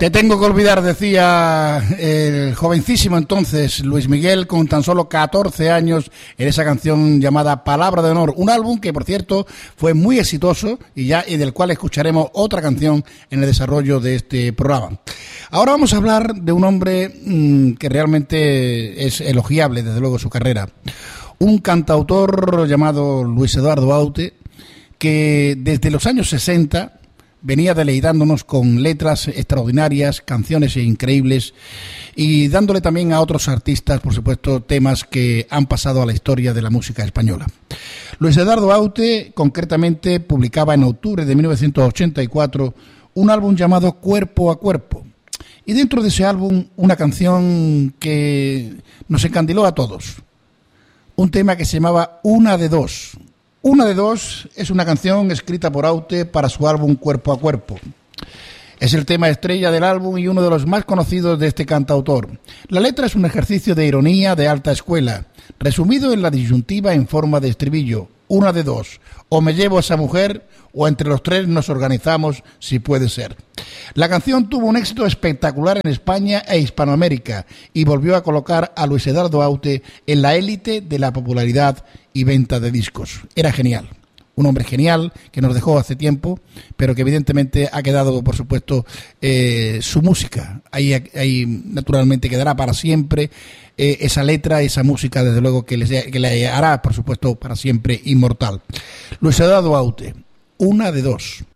Te tengo que olvidar, decía el jovencísimo entonces Luis Miguel, con tan solo 14 años, en esa canción llamada Palabra de Honor, un álbum que, por cierto, fue muy exitoso y del cual escucharemos otra canción en el desarrollo de este programa. Ahora vamos a hablar de un hombre que realmente es elogiable, desde luego, su carrera. Un cantautor llamado Luis Eduardo Aute, que desde los años 60 venía deleitándonos con letras extraordinarias, canciones increíbles y dándole también a otros artistas, por supuesto, temas que han pasado a la historia de la música española. Luis Eduardo Aute, concretamente, publicaba en octubre de 1984 un álbum llamado Cuerpo a Cuerpo. Y dentro de ese álbum, una canción que nos encandiló a todos. Un tema que se llamaba Una de Dos. Una de Dos es una canción escrita por Aute para su álbum Cuerpo a Cuerpo. Es el tema estrella del álbum y uno de los más conocidos de este cantautor. La letra es un ejercicio de ironía de alta escuela, resumido en la disyuntiva en forma de estribillo. Una de dos, o me llevo a esa mujer, o entre los tres nos organizamos, si puede ser. La canción tuvo un éxito espectacular en España e Hispanoamérica y volvió a colocar a Luis Eduardo Aute en la élite de la popularidad y venta de discos. Era genial. Un hombre genial que nos dejó hace tiempo, pero que evidentemente ha quedado, por supuesto, su música. Ahí naturalmente quedará para siempre esa letra, esa música, desde luego, que le hará, por supuesto, para siempre inmortal. Luis Eduardo Aute, Una de Dos.